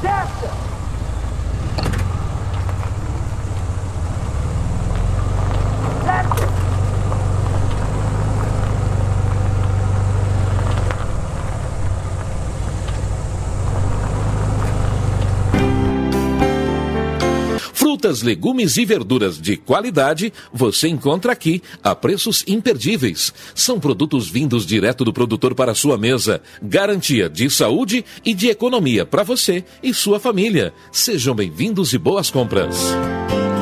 Frutas, legumes e verduras de qualidade você encontra aqui a preços imperdíveis. São produtos vindos direto do produtor para a sua mesa. Garantia de saúde e de economia para você e sua família. Sejam bem-vindos e boas compras.